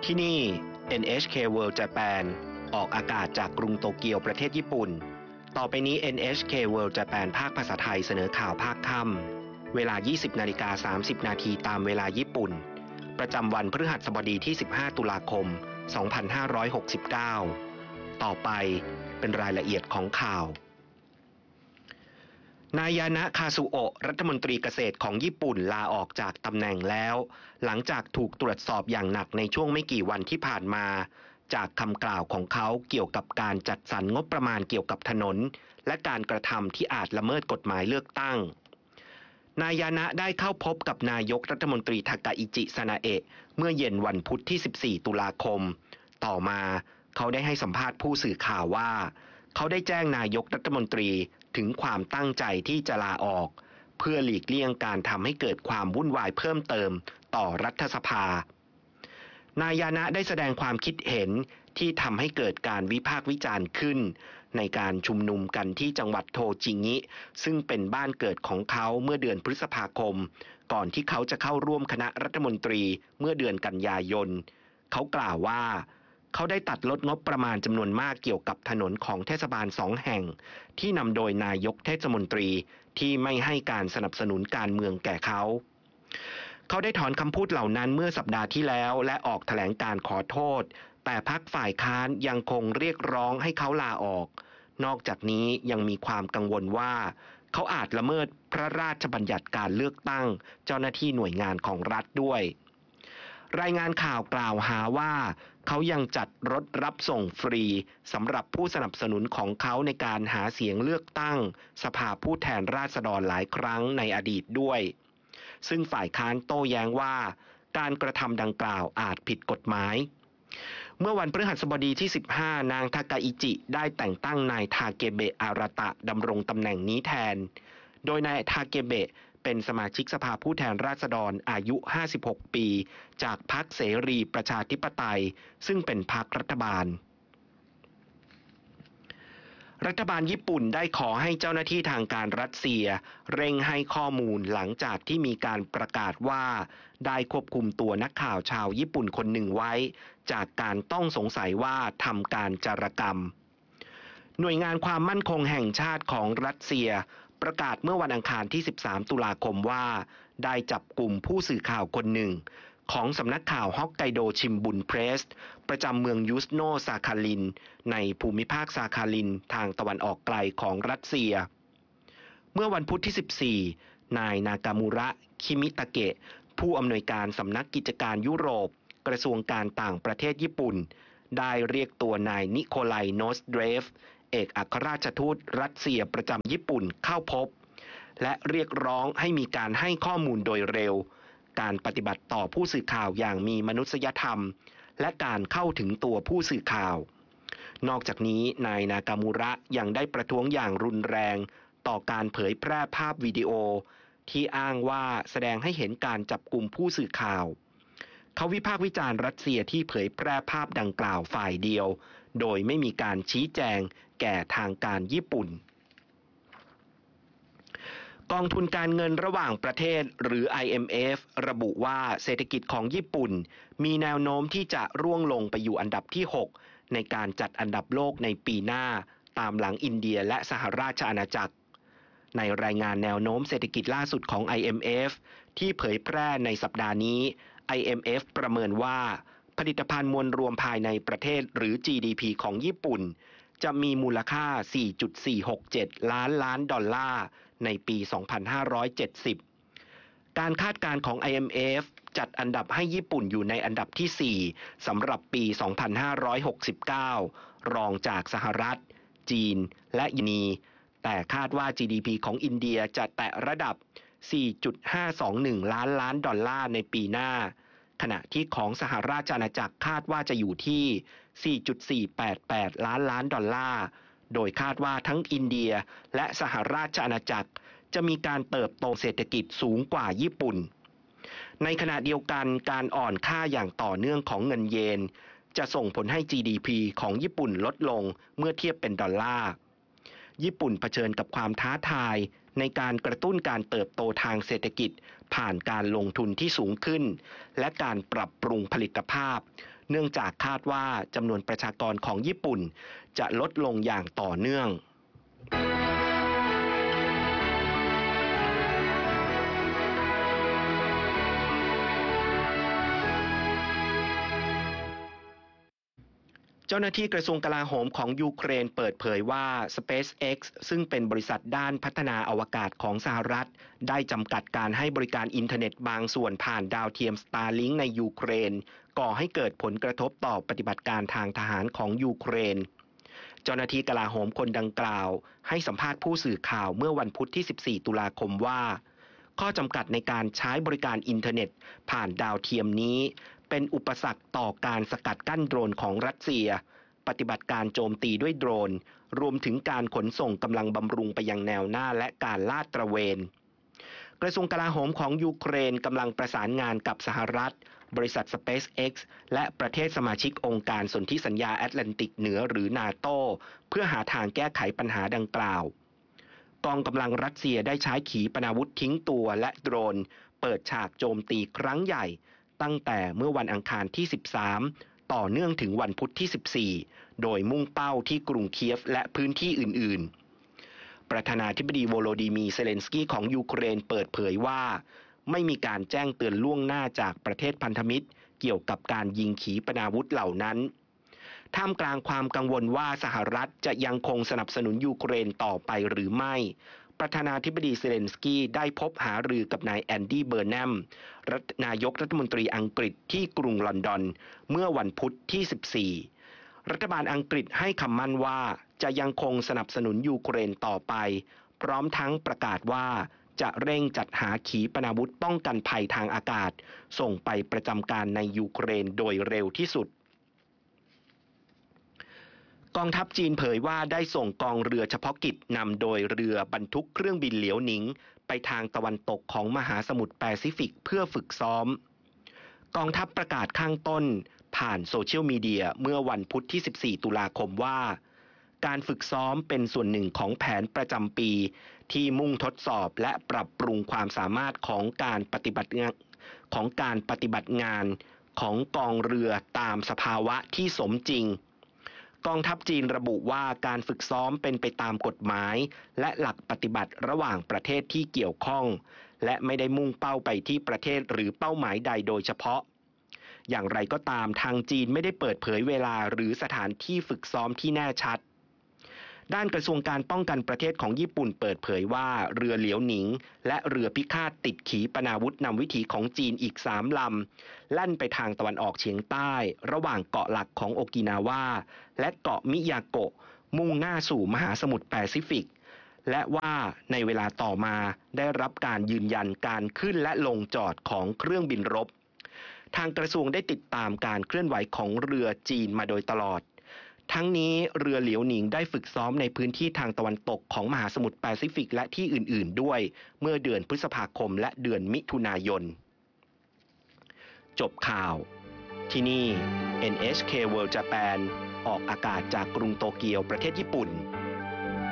ที่นี่ NHK World Japan ออกอากาศจากกรุงโตเกียวประเทศญี่ปุ่นต่อไปนี้ NHK World Japan ภาคภาษาไทยเสนอข่าวภาคค่ำเวลา 20:30 นาทีตามเวลาญี่ปุ่นประจำวันพฤหัสบดีที่ 15 ตุลาคม 2569 ต่อไปเป็นรายละเอียดของข่าวนายานะคาซุโอะรัฐมนตรีเกษตรของญี่ปุ่นลาออกจากตำแหน่งแล้วหลังจากถูกตรวจสอบอย่างหนักในช่วงไม่กี่วันที่ผ่านมาจากคำกล่าวของเขาเกี่ยวกับการจัดสรรงบประมาณเกี่ยวกับถนนและการกระทำที่อาจละเมิดกฎหมายเลือกตั้งนายานะได้เข้าพบกับนายกรัฐมนตรีทากาอิจิซานาเอะเมื่อเย็นวันพุธที่ 14 ตุลาคมต่อมาเขาได้ให้สัมภาษณ์ผู้สื่อข่าวว่าเขาได้แจ้งนายกรัฐมนตรีถึงความตั้งใจที่จะลาออกเพื่อหลีกเลี่ยงการทำให้เกิดความวุ่นวายเพิ่มเติมต่อรัฐสภานายานะได้แสดงความคิดเห็นที่ทำให้เกิดการวิพากษ์วิจารณ์ขึ้นในการชุมนุมกันที่จังหวัดโทจิงิซึ่งเป็นบ้านเกิดของเขาเมื่อเดือนพฤษภาคมก่อนที่เขาจะเข้าร่วมคณะรัฐมนตรีเมื่อเดือนกันยายนเขากล่าวว่าเขาได้ตัดลดงบประมาณจำนวนมากเกี่ยวกับถนนของเทศบาล2 แห่งที่นำโดยนายกเทศมนตรีที่ไม่ให้การสนับสนุนการเมืองแก่เขาได้ถอนคำพูดเหล่านั้นเมื่อสัปดาห์ที่แล้วและออกแถลงการขอโทษแต่พรรคฝ่ายค้านยังคงเรียกร้องให้เขาลาออกนอกจากนี้ยังมีความกังวลว่าเขาอาจละเมิดพระราชบัญญัติการเลือกตั้งเจ้าหน้าที่หน่วยงานของรัฐด้วยรายงานข่าวกล่าวหาว่าเขายังจัดรถรับส่งฟรีสำหรับผู้สนับสนุนของเขาในการหาเสียงเลือกตั้งสภาผู้แทนราษฎรหลายครั้งในอดีตด้วยซึ่งฝ่ายค้านโต้แย้งว่าการกระทำดังกล่าวอาจผิดกฎหมายเมื่อวันพฤหัสบดีที่ 15 นางทากาอิจิได้แต่งตั้งนายทาเกเบะอาราตะดำรงตำแหน่งนี้แทนโดยนายทาเกเบะเป็นสมาชิกสภาผู้แทนราษฎรอายุ 56 ปีจากพรรคเสรีประชาธิปไตยซึ่งเป็นพรรครัฐบาลรัฐบาลญี่ปุ่นได้ขอให้เจ้าหน้าที่ทางการรัสเซียเร่งให้ข้อมูลหลังจากที่มีการประกาศว่าได้ควบคุมตัวนักข่าวชาวญี่ปุ่นคนหนึ่งไว้จากการต้องสงสัยว่าทำการจารกรรมหน่วยงานความมั่นคงแห่งชาติของรัสเซียประกาศเมื่อวันอังคารที่ 13 ตุลาคมว่าได้จับกลุ่มผู้สื่อข่าวคนหนึ่งของสำนักข่าวฮอกไกโดชิมบุนเพรสประจำเมืองยูสโนซาคาลินในภูมิภาคซาคาลินทางตะวันออกไกลของรัสเซียเมื่อวันพุธที่ 14 นายนากามูระคิมิตะเกะผู้อำนวยการสำนักกิจการยุโรปกระทรวงการต่างประเทศญี่ปุ่นได้เรียกตัวนายนิโคลัยโนสเดรฟเอกอัครราชทูตรัสเซียประจำญี่ปุ่นเข้าพบและเรียกร้องให้มีการให้ข้อมูลโดยเร็วการปฏิบัติต่อผู้สื่อข่าวอย่างมีมนุษยธรรมและการเข้าถึงตัวผู้สื่อข่าวนอกจากนี้นายนากามูระยังได้ประท้วงอย่างรุนแรงต่อการเผยแพร่ภาพวิดีโอที่อ้างว่าแสดงให้เห็นการจับกุมผู้สื่อข่าวเขาวิพากษ์วิจารณ์รัสเซียที่เผยแพร่ภาพดังกล่าวฝ่ายเดียวโดยไม่มีการชี้แจงแก่ทางการญี่ปุ่นกองทุนการเงินระหว่างประเทศหรือ IMF ระบุว่าเศรษฐกิจของญี่ปุ่นมีแนวโน้มที่จะร่วงลงไปอยู่อันดับที่ 6ในการจัดอันดับโลกในปีหน้าตามหลังอินเดียและสหราชอาณาจักรในรายงานแนวโน้มเศรษฐกิจล่าสุดของ IMF ที่เผยแพร่ในสัปดาห์นี้ IMF ประเมินว่าผลิตภัณฑ์มวลรวมภายในประเทศหรือ GDP ของญี่ปุ่นจะมีมูลค่า 4.467 ล้านล้านดอลลาร์ในปี 2570 การคาดการณ์ของ IMF จัดอันดับให้ญี่ปุ่นอยู่ในอันดับที่ 4 สำหรับปี 2569 รองจากสหรัฐจีนและอินเดียแต่คาดว่า GDP ของอินเดียจะแตะระดับ 4.521 ล้านล้านดอลลาร์ในปีหน้าขณะที่ของสหราชอาณาจักรคาดว่าจะอยู่ที่ 4.488 ล้านล้านดอลลาร์โดยคาดว่าทั้งอินเดียและสหราชอาณาจักรจะมีการเติบโตเศรษฐกิจสูงกว่าญี่ปุ่นในขณะเดียวกันการอ่อนค่าอย่างต่อเนื่องของเงินเยนจะส่งผลให้ GDP ของญี่ปุ่นลดลงเมื่อเทียบเป็นดอลลาร์ญี่ปุ่นเผชิญกับความท้าทายในการกระตุ้นการเติบโตทางเศรษฐกิจผ่านการลงทุนที่สูงขึ้นและการปรับปรุงผลิตภาพเนื่องจากคาดว่าจำนวนประชากรของญี่ปุ่นจะลดลงอย่างต่อเนื่องเจ้าหน้าที่กระทรวงกลาโหมของยูเครนเปิดเผยว่า SpaceX ซึ่งเป็นบริษัทด้านพัฒนาอวกาศของสหรัฐได้จำกัดการให้บริการอินเทอร์เน็ตบางส่วนผ่านดาวเทียม Starlink ในยูเครนก่อให้เกิดผลกระทบต่อปฏิบัติการทางทหารของยูเครนเจ้าหน้าที่กลาโหมคนดังกล่าวให้สัมภาษณ์ผู้สื่อข่าวเมื่อวันพุธที่ 14 ตุลาคมว่าข้อจำกัดในการใช้บริการอินเทอร์เน็ตผ่านดาวเทียมนี้เป็นอุปสรรคต่อการสกัดกั้นโดรนของรัสเซียปฏิบัติการโจมตีด้วยโดรนรวมถึงการขนส่งกำลังบำรุงไปยังแนวหน้าและการลาดตระเวนกระทรวงกลาโหมของยูเครนกำลังประสานงานกับสหรัฐบริษัท SpaceX และประเทศสมาชิกองค์การสนธิสัญญาแอตแลนติกเหนือหรือนาโตเพื่อหาทางแก้ไขปัญหาดังกล่าวกองกำลังรัสเซียได้ใช้ขีปนาวุธทิ้งตัวและโดรนเปิดฉากโจมตีครั้งใหญ่ตั้งแต่เมื่อวันอังคารที่ 13 ต่อเนื่องถึงวันพุธที่ 14 โดยมุ่งเป้าที่กรุงเคียฟและพื้นที่อื่นๆประธานาธิบดีโวโลดิมีร์เซเลนสกี้ของยูเครนเปิดเผยว่าไม่มีการแจ้งเตือนล่วงหน้าจากประเทศพันธมิตรเกี่ยวกับการยิงขีปนาวุธเหล่านั้นท่ามกลางความกังวลว่าสหรัฐจะยังคงสนับสนุนยูเครนต่อไปหรือไม่ประธานาธิบดีเซเลนสกี้ได้พบหารือกับนายแอนดี้เบอร์แนมนายกรัฐมนตรีอังกฤษที่กรุงลอนดอนเมื่อวันพุธที่ 14 รัฐบาลอังกฤษให้คำมั่นว่าจะยังคงสนับสนุนยูเครนต่อไปพร้อมทั้งประกาศว่าจะเร่งจัดหาขีปนาวุธป้องกันภัยทางอากาศส่งไปประจำการในยูเครนโดยเร็วที่สุดกองทัพจีนเผยว่าได้ส่งกองเรือเฉพาะกิจนำโดยเรือบรรทุกเครื่องบินเหลียวหนิงไปทางตะวันตกของมหาสมุทรแปซิฟิกเพื่อฝึกซ้อมกองทัพประกาศข้างต้นผ่านโซเชียลมีเดียเมื่อวันพุธที่ 14 ตุลาคมว่าการฝึกซ้อมเป็นส่วนหนึ่งของแผนประจำปีที่มุ่งทดสอบและปรับปรุงความสามารถของการปฏิบัติงานของกองเรือตามสภาวะที่สมจริงกองทัพจีนระบุว่าการฝึกซ้อมเป็นไปตามกฎหมายและหลักปฏิบัติระหว่างประเทศที่เกี่ยวข้องและไม่ได้มุ่งเป้าไปที่ประเทศหรือเป้าหมายใดโดยเฉพาะอย่างไรก็ตามทางจีนไม่ได้เปิดเผยเวลาหรือสถานที่ฝึกซ้อมที่แน่ชัดด้านกระทรวงการป้องกันประเทศของญี่ปุ่นเปิดเผยว่าเรือเหลียวหนิงและเรือพิฆาตติดขีปนาวุธนำวิถีของจีนอีก3 ลำแล่นไปทางตะวันออกเฉียงใต้ระหว่างเกาะหลักของโอกินาวาและเกาะมิยาโกะมุ่งหน้าสู่มหาสมุทรแปซิฟิกและว่าในเวลาต่อมาได้รับการยืนยันการขึ้นและลงจอดของเครื่องบินรบทางกระทรวงได้ติดตามการเคลื่อนไหวของเรือจีนมาโดยตลอดทั้งนี้เรือเหลียวหนิงได้ฝึกซ้อมในพื้นที่ทางตะวันตกของมหาสมุทรแปซิฟิกและที่อื่นๆด้วยเมื่อเดือนพฤษภาคมและเดือนมิถุนายนจบข่าวที่นี่ NHK World Japan ออกอากาศจากกรุงโตเกียวประเทศญี่ปุ่น